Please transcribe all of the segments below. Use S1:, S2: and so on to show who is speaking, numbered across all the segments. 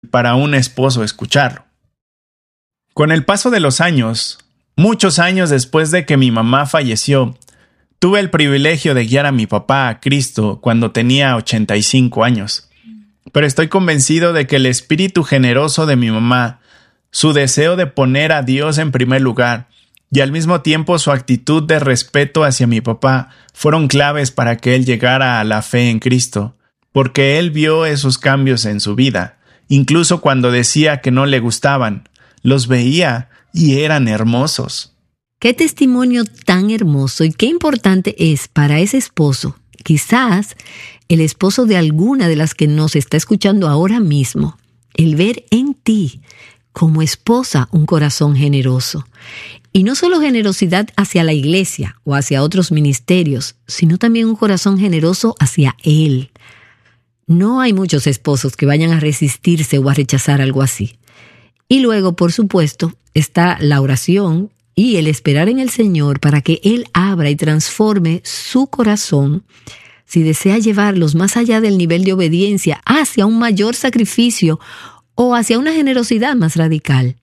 S1: para un esposo escucharlo. Con el paso de los años, muchos años después de que mi mamá falleció, tuve el privilegio de guiar a mi papá a Cristo cuando tenía 85 años. Pero estoy convencido de que el espíritu generoso de mi mamá, su deseo de poner a Dios en primer lugar y al mismo tiempo su actitud de respeto hacia mi papá fueron claves para que él llegara a la fe en Cristo, porque él vio esos cambios en su vida. Incluso cuando decía que no le gustaban, los veía y eran hermosos.
S2: Qué testimonio tan hermoso y qué importante es para ese esposo, quizás el esposo de alguna de las que nos está escuchando ahora mismo, el ver en ti como esposa un corazón generoso. Y no solo generosidad hacia la iglesia o hacia otros ministerios, sino también un corazón generoso hacia él. No hay muchos esposos que vayan a resistirse o a rechazar algo así. Y luego, por supuesto, está la oración y el esperar en el Señor para que Él abra y transforme su corazón si desea llevarlos más allá del nivel de obediencia hacia un mayor sacrificio o hacia una generosidad más radical.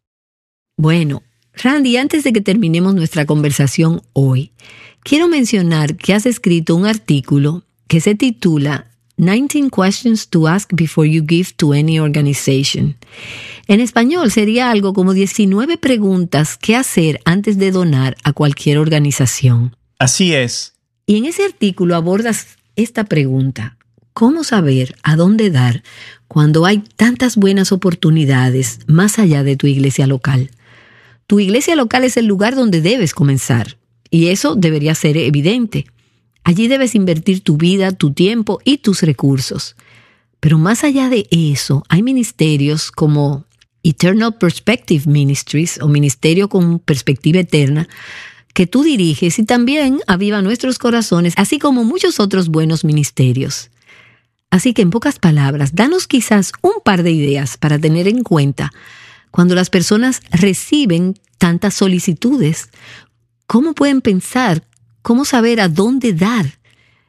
S2: Bueno, Randy, antes de que terminemos nuestra conversación hoy, quiero mencionar que has escrito un artículo que se titula 19 Questions to Ask Before You Give to Any Organization. En español sería algo como 19 preguntas que hacer antes de donar a cualquier organización.
S1: Así es.
S2: Y en ese artículo abordas esta pregunta: ¿cómo saber a dónde dar cuando hay tantas buenas oportunidades más allá de tu iglesia local? Tu iglesia local es el lugar donde debes comenzar, y eso debería ser evidente. Allí debes invertir tu vida, tu tiempo y tus recursos. Pero más allá de eso, hay ministerios como Eternal Perspective Ministries o Ministerio con Perspectiva Eterna que tú diriges y también aviva nuestros corazones, así como muchos otros buenos ministerios. Así que en pocas palabras, danos quizás un par de ideas para tener en cuenta cuando las personas reciben tantas solicitudes. ¿Cómo pueden pensar? ¿Cómo saber a dónde dar?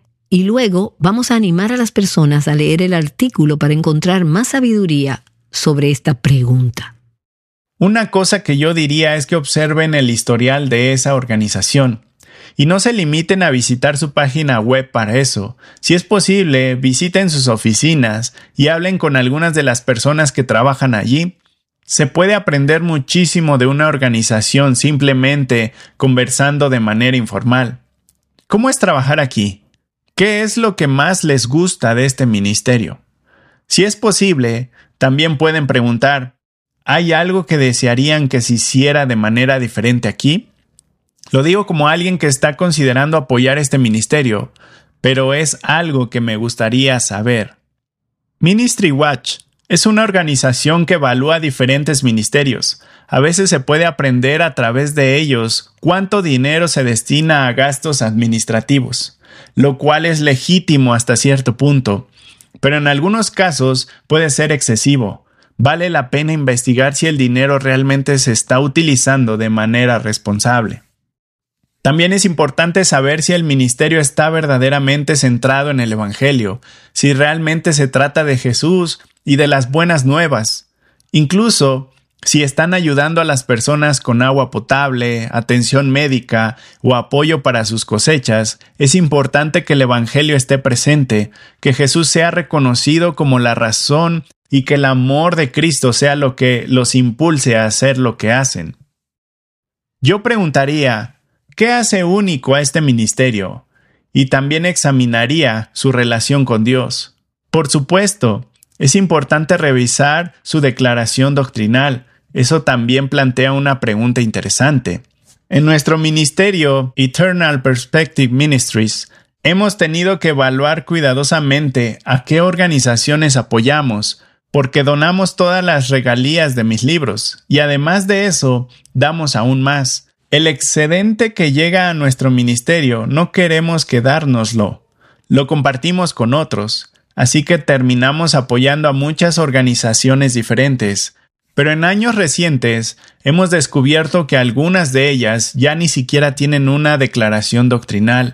S2: Y luego vamos a animar a las personas a leer el artículo para encontrar más sabiduría sobre esta pregunta.
S1: Una cosa que yo diría es que observen el historial de esa organización y no se limiten a visitar su página web para eso. Si es posible, visiten sus oficinas y hablen con algunas de las personas que trabajan allí. Se puede aprender muchísimo de una organización simplemente conversando de manera informal. ¿Cómo es trabajar aquí? ¿Qué es lo que más les gusta de este ministerio? Si es posible, también pueden preguntar: ¿hay algo que desearían que se hiciera de manera diferente aquí? Lo digo como alguien que está considerando apoyar este ministerio, pero es algo que me gustaría saber. Ministry Watch es una organización que evalúa diferentes ministerios. A veces se puede aprender a través de ellos cuánto dinero se destina a gastos administrativos, lo cual es legítimo hasta cierto punto, pero en algunos casos puede ser excesivo. Vale la pena investigar si el dinero realmente se está utilizando de manera responsable. También es importante saber si el ministerio está verdaderamente centrado en el Evangelio, si realmente se trata de Jesús y de las buenas nuevas. Incluso si están ayudando a las personas con agua potable, atención médica o apoyo para sus cosechas, es importante que el Evangelio esté presente, que Jesús sea reconocido como la razón y que el amor de Cristo sea lo que los impulse a hacer lo que hacen. Yo preguntaría: ¿qué hace único a este ministerio? Y también examinaría su relación con Dios. Por supuesto, es importante revisar su declaración doctrinal. Eso también plantea una pregunta interesante. En nuestro ministerio, Eternal Perspective Ministries, hemos tenido que evaluar cuidadosamente a qué organizaciones apoyamos, porque donamos todas las regalías de mis libros, y además de eso, damos aún más. El excedente que llega a nuestro ministerio no queremos quedárnoslo. Lo compartimos con otros, así que terminamos apoyando a muchas organizaciones diferentes. Pero en años recientes hemos descubierto que algunas de ellas ya ni siquiera tienen una declaración doctrinal.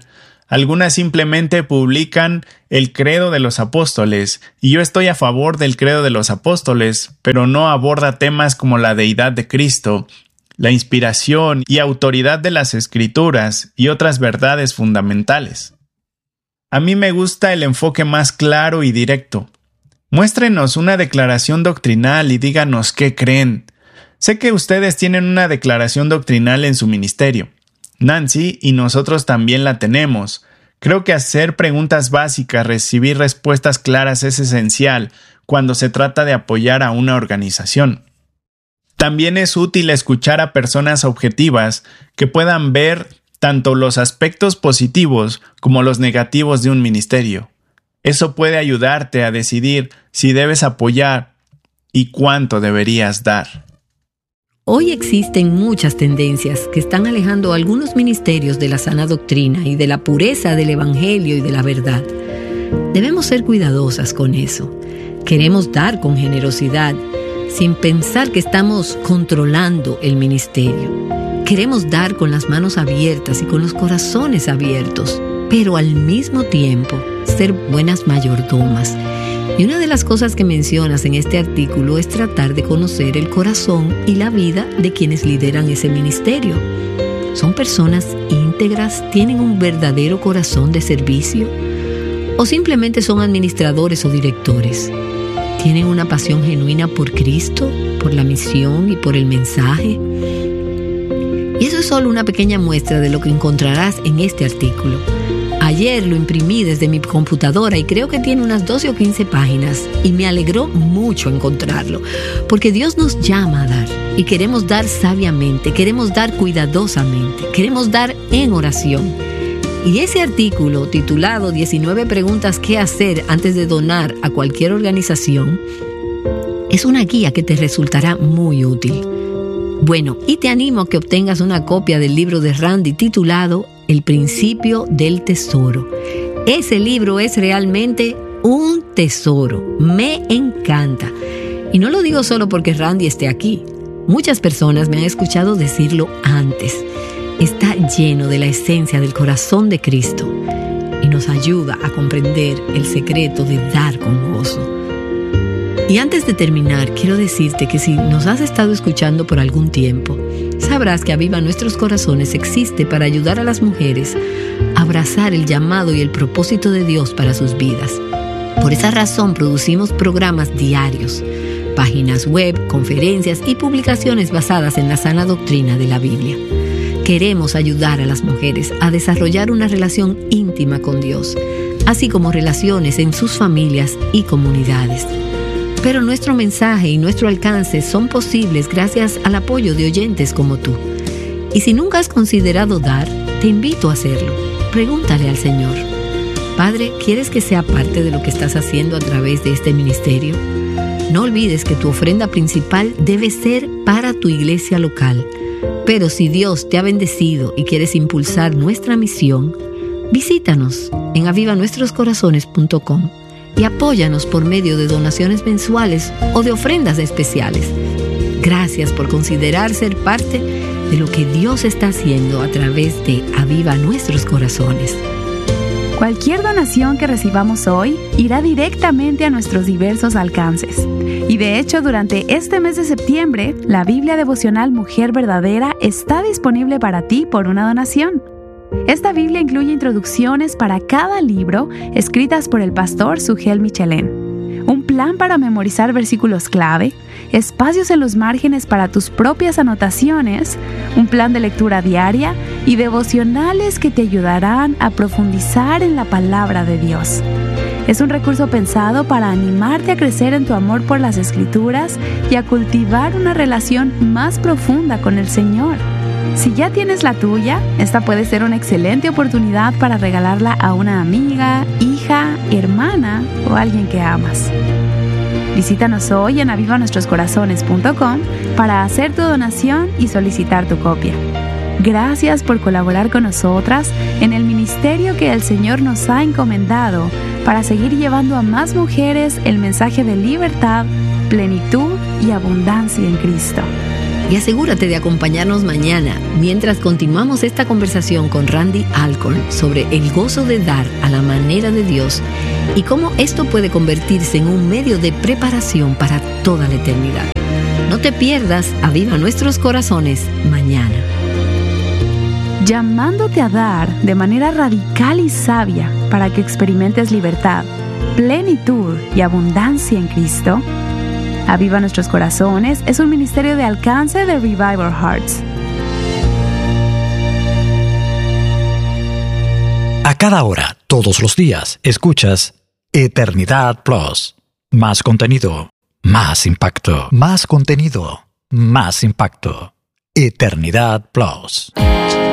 S1: Algunas simplemente publican el credo de los apóstoles, y yo estoy a favor del credo de los apóstoles, pero no aborda temas como la deidad de Cristo, la inspiración y autoridad de las Escrituras y otras verdades fundamentales. A mí me gusta el enfoque más claro y directo. Muéstrenos una declaración doctrinal y díganos qué creen. Sé que ustedes tienen una declaración doctrinal en su ministerio. Nancy y nosotros también la tenemos. Creo que hacer preguntas básicas, recibir respuestas claras es esencial cuando se trata de apoyar a una organización. También es útil escuchar a personas objetivas que puedan ver tanto los aspectos positivos como los negativos de un ministerio. Eso puede ayudarte a decidir si debes apoyar y cuánto deberías dar.
S2: Hoy existen muchas tendencias que están alejando a algunos ministerios de la sana doctrina y de la pureza del evangelio y de la verdad. Debemos ser cuidadosas con eso. Queremos dar con generosidad, sin pensar que estamos controlando el ministerio. Queremos dar con las manos abiertas y con los corazones abiertos, pero al mismo tiempo ser buenas mayordomas. Y una de las cosas que mencionas en este artículo es tratar de conocer el corazón y la vida de quienes lideran ese ministerio. ¿Son personas íntegras? ¿Tienen un verdadero corazón de servicio? ¿O simplemente son administradores o directores? ¿Tienen una pasión genuina por Cristo, por la misión y por el mensaje? Y eso es solo una pequeña muestra de lo que encontrarás en este artículo. Ayer lo imprimí desde mi computadora y creo que tiene unas 12 o 15 páginas y me alegró mucho encontrarlo, porque Dios nos llama a dar y queremos dar sabiamente, queremos dar cuidadosamente, queremos dar en oración. Y ese artículo titulado 19 preguntas que hacer antes de donar a cualquier organización es una guía que te resultará muy útil. Bueno, y te animo a que obtengas una copia del libro de Randy titulado El principio del tesoro. Ese libro es realmente un tesoro. Me encanta. Y no lo digo solo porque Randy esté aquí. Muchas personas me han escuchado decirlo antes. Está lleno de la esencia del corazón de Cristo y nos ayuda a comprender el secreto de dar con gozo. Y antes de terminar, quiero decirte que si nos has estado escuchando por algún tiempo, sabrás que Aviva Nuestros Corazones existe para ayudar a las mujeres a abrazar el llamado y el propósito de Dios para sus vidas. Por esa razón producimos programas diarios, páginas web, conferencias y publicaciones basadas en la sana doctrina de la Biblia. Queremos ayudar a las mujeres a desarrollar una relación íntima con Dios, así como relaciones en sus familias y comunidades. Pero nuestro mensaje y nuestro alcance son posibles gracias al apoyo de oyentes como tú. Y si nunca has considerado dar, te invito a hacerlo. Pregúntale al Señor: Padre, ¿quieres que sea parte de lo que estás haciendo a través de este ministerio? No olvides que tu ofrenda principal debe ser para tu iglesia local. Pero si Dios te ha bendecido y quieres impulsar nuestra misión, visítanos en avivanuestroscorazones.com y apóyanos por medio de donaciones mensuales o de ofrendas especiales. Gracias por considerar ser parte de lo que Dios está haciendo a través de Aviva Nuestros Corazones.
S3: Cualquier donación que recibamos hoy irá directamente a nuestros diversos alcances. Y de hecho, durante este mes de septiembre, la Biblia devocional Mujer Verdadera está disponible para ti por una donación. Esta Biblia incluye introducciones para cada libro escritas por el pastor Sugel Michelén, un plan para memorizar versículos clave, espacios en los márgenes para tus propias anotaciones, un plan de lectura diaria y devocionales que te ayudarán a profundizar en la palabra de Dios. Es un recurso pensado para animarte a crecer en tu amor por las Escrituras y a cultivar una relación más profunda con el Señor. Si ya tienes la tuya, esta puede ser una excelente oportunidad para regalarla a una amiga, hija, hermana o alguien que amas. Visítanos hoy en avivanuestroscorazones.com para hacer tu donación y solicitar tu copia. Gracias por colaborar con nosotras en el ministerio que el Señor nos ha encomendado para seguir llevando a más mujeres el mensaje de libertad, plenitud y abundancia en Cristo.
S2: y asegúrate de acompañarnos mañana mientras continuamos esta conversación con Randy Alcorn sobre el gozo de dar a la manera de Dios y cómo esto puede convertirse en un medio de preparación para toda la eternidad. No te pierdas Aviva Nuestros Corazones mañana.
S3: Llamándote a dar de manera radical y sabia para que experimentes libertad, plenitud y abundancia en Cristo. Aviva Nuestros Corazones es un ministerio de alcance de Revive Our Hearts.
S4: A cada hora, todos los días, escuchas Eternidad Plus. Más contenido, más impacto. Más contenido, más impacto. Eternidad Plus.